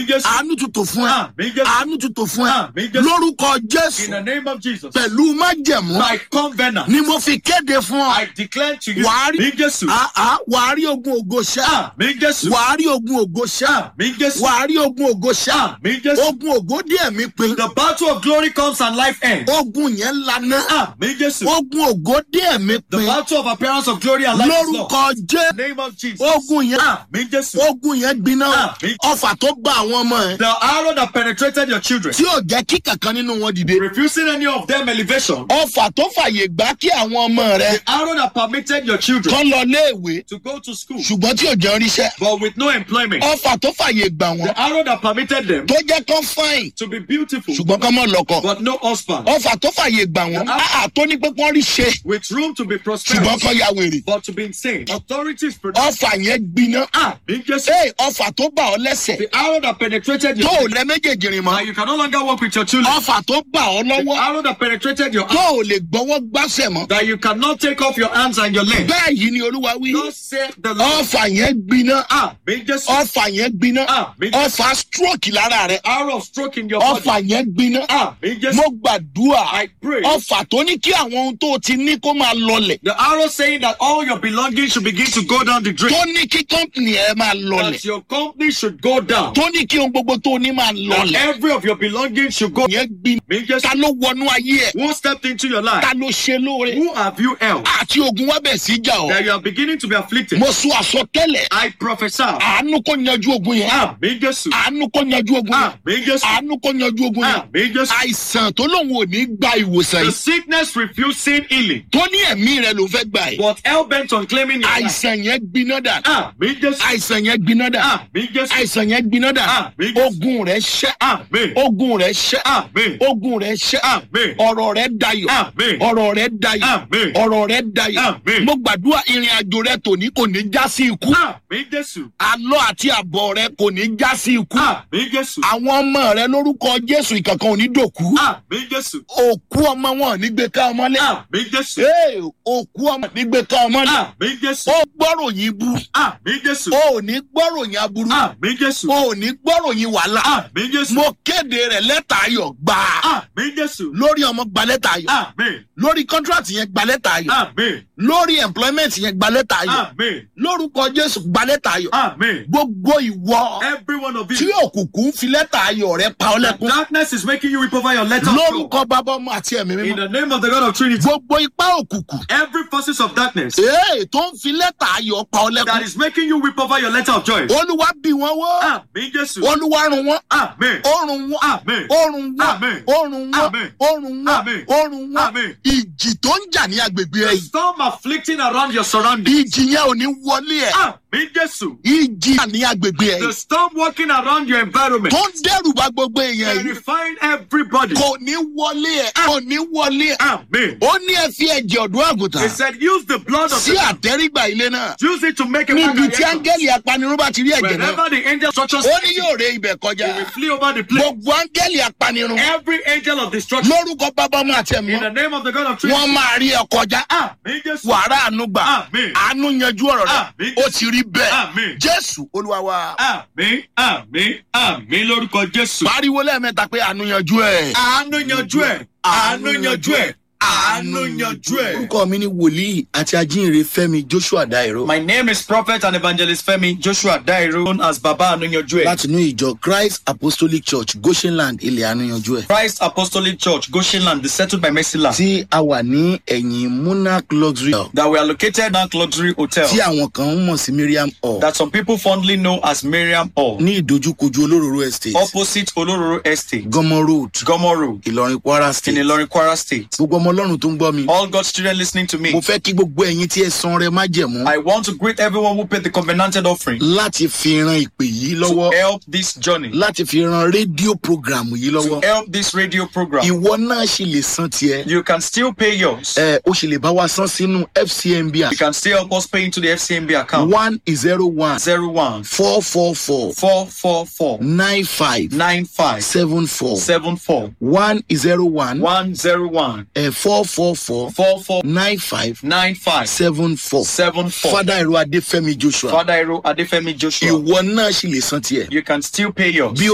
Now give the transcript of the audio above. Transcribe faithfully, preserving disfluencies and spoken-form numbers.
àánú tuntun fún ẹ àánú tuntun fún ẹ lórúkọ Jésù In the name of Jesus. pẹ̀lú májẹ̀mú By covenant. ni mo fi kéde fún ọ. I declare to you. wàá rí Mi Jésù. àá wàá rí ogun ògo ṣá Mi Jésù. wàá rí ogun ògo ṣá Mi Jésù. wàá rí ogun ògo ṣá Mi Jésù. ogun ògo díẹ̀ mi pin The battle of glory comes and life ends. ogun yẹn lana Mi Jésù. ogun ògo díẹ̀ mi The pin battle of appearance of glory and life is lost. lórúkọ Jésù In the name of Jesus. ogun yẹn Mi Jésù. ogun yẹn gbiná Àmín. ọfà tó bá àwọn ọmọ ẹ The arrow that penetrated your children. tí ò jẹ́ kí kankan nínú wọn dìde Refusing any of them elevation. ọfà tó fàyè gbà kí àwọn ọmọ rẹ The arrow that permitted your children kán lọ léèwé to go to school ṣùgbọ́n tí ò jẹ́ ríṣẹ́ but with no employment. ọfà tó fàyè gbà wọn The arrow that permitted them tó jẹ́ kán fáìn to be beautiful ṣùgbọ́n kán mọ̀ lọ́kọ but no husband. ọfà tó fàyè gbà wọn àà tó ní pé kán rí ṣe With room to be ṣùgbọ́n prosperous kán ya wèrè but to be insane. Authorities produce. ọfà yẹn gbiná Mi Jésù. ee ọfà tó bá ọ lẹ́sẹ̀ The arrow that penetrated tó your ò lẹ méjèèjì rìn mọ́ and you can no longer walk with your children. ọfà tó bá ọ The lọ́wọ́ arrow that penetrated your tó ò lè gbọ́wọ́ gbáṣẹ̀ mọ́ that you cannot take off your hands and your legs. bẹ́ẹ̀ yìí ni Olúwa wí Thus said the Lord. ọfà yẹn gbiná Mi Jésù. ọfà yẹn gbiná Àmín. ọfà stroke lára rẹ Arrow of stroke in your body. ọfà yẹn gbiná Mi Jésù. mo gbàdúrà I pray. ọfà tó ní kí àwọn ohun tó ti ní kó máa lọlẹ̀ The arrow saying that all your belongings should begin to go down the drain. tó ní kí kọ́ńpìnì ẹ máa lọlẹ̀ That your company should go down. tó ní kí ohun gbogbo tó ní máa That lọlẹ̀ every of your belongings should go. yẹn gbiná Mi Jésù. ta ló wọnú ayé ẹ Who stepped into your life? ta ló ṣe lóore Who have you helped? àti ogun wá bẹ̀ sí jà ọ́ That you are beginning to be afflicted. mo sọ àsọtẹ́lẹ̀ I prophesy. àánú kó yanjú ogun yẹn Mi Jésù. àánú kó yanjú ogun yẹn Mi Jésù. àánú kó yanjú ogun yẹn Mi Jésù. àìsàn tó lóun ò ní gba ìwòsàn The yìí sickness refusing healing. tó ní ẹ̀mí rẹ ló fẹ́ gbà yìí But hell bent on claiming your life. àìsàn yẹn gbiná dà Mi Jésù. àìsàn yẹn gbiná dà Mi Jésù. àìsàn yẹn gbiná dà Àmín. ogun rẹ ṣẹ́ Amen. ogun rẹ ṣẹ́ Amen. ogun rẹ ṣẹ́ Amen. ọ̀rọ̀ rẹ dayọ̀ Amen. ọ̀rọ̀ rẹ dayọ̀ Amen. ọ̀rọ̀ rẹ dayọ̀ Amen. mo gbàdúrà ìrìn àjò rẹ tòní kò ní já sí ikú Mi Jésù. àlọ àti àbọ̀ rẹ kò ní já sí ikú Mi Jésù. àwọn ọmọ rẹ lórúkọ Jésù ìkankan ò ní dòkú Mi Jésù. òkú ọmọ wọn ò ní gbé ká ọmọ lé Mi Jésù. Ee, òkú ọmọ ò ní gbé ká ọmọ lé Mi Jésù. ó gbọ́ròyìn bú Mi Jésù. ó ò ní gbọ́ròyìn aburú Mi Jésù. ó ò ní gbọ́ròyìn wàhálà Mi Jésù. mo kéde rẹ̀ lẹ́tà ayọ̀ gbà Mi Jésù. lórí ọmọ gba lẹ́tà ayọ̀ Amen. lórí contract yẹn gba lẹ́tà ayọ̀ Amen. lórí employment yẹn gba lẹ́tà ayọ̀ Amen. lórúkọ Jésù gba lẹ́tà ayọ̀ Amen. gbogbo ìwọ Every one of tí you. òkùnkùn fi lẹ́tà ayọ̀ rẹ pa ọ́ lẹ́kún Darkness is making you weep over your letter of joy. lórúkọ bàbá ọmọ àti ẹ̀mí In mímọ́ the name of the God of Trinity. gbogbo ipá òkùnkùn Every forces of darkness ee tó ń fi lẹ́tà ayọ̀ pa ọ́ that lẹ́kún is making you weep over your letter of joy. olúwa bí wọn wọ́ Amen. Jésù. olúwa run wọn Amen. orun wọn Amen. orun wọn Amen. orun wọn Amen. orun wọn Amen. orun wọn Amen. ìjì tó ń jà ní agbègbè ẹ The yìí storm afflicting around your surroundings. ìjì yẹn ò ní wọlé ẹ Amen. Jésù. ìjì ní agbègbè ẹ The yìí storm walking around your environment. tó ń dẹ́rù bá gbogbo èèyàn yìí Terrifying everybody. kò ní wọlé ẹ kò ní wọlé ẹ Amen. ó ní ẹ fi ẹ̀jẹ̀ ọ̀dọ́ He àgùntàn said, use the blood of sí the àtẹ́rígbà ilé náà use it to make a níbi tí mark. áńgẹ́lì apanirun bá ti rí ẹ̀jẹ̀ náà Wherever the angel structures, ó ní yóò ré ibẹ̀ kọjá he will flee over the place. gbogbo áńgẹ́lì apanirun Every angel of destruction. lórúkọ bàbá ọmọ àti ẹ̀mí In the name of the God of Trinity. wọn máa rí ẹ kọjá Amen. Jésù. wàrà àánú gbà Amen. àánú yanjú ọ̀rọ̀ rẹ Amen. ó ti rí bẹ́ẹ̀ Amen. Jésù Olúwa wa Àmín, àmín, àmín lórúkọ Jésù. pariwo lẹ́ẹ̀mẹ́ta pé àánú yanjú ẹ̀. Àánú yanjú ẹ̀, àánú yanjú ẹ̀, àánú yanjú ẹ̀. orúkọ mi ni wòlíì àti ajínrere Fẹ́mi Joshua Dairo My name is Prophet and Evangelist Femi Joshua Dairo, known as Baba Àánú yanjú ẹ̀. láti inú ìjọ Christ Apostolic Church Goshenland ilẹ̀ àánú yanjú ẹ̀. Christ Apostolic Church, Goshenland, the settled by mercy land. tí a wà ní ẹ̀yìn Monarch Luxury Hall That we are located at Luxury Hotel. tí àwọn kan ń mọ̀ sí Miriam Hall That some people fondly know as Miriam Hall. ní ìdojúkojú Olóróró Estate Opposite Olororo Estate, Gomo Road Gomo Road, Ìlọrin Kwara in State. Ilorin, Kwara State. gbogbo ọmọ Ọlọ́run tó ń gbọ́ mi All God's children listening to me. mo fẹ́ kí gbogbo ẹ̀yin tí ẹ san rẹ májẹ̀mú I want to greet everyone who paid the covenanted offering láti fi ran ìpè yìí to lọ́wọ́ help this journey, láti fi ran rédíò program yìí to lọ́wọ́ help this radio program. ìwọ náà ṣì lè san tiẹ̀ You can still pay yours. ẹ o ṣì lè bá wa san sínú F C M B You can still help us pay into the F C M B account. one zero one Zero one four four four four four four nine five nine five seven four seven four one zero one one zero one four four four four four nine five nine five seven four seven four. Father Ero Adefemi Joshua Father Ero Adefemi Joshua. ìwọ náà ṣì lè san tiẹ̀ You can still pay yours. bí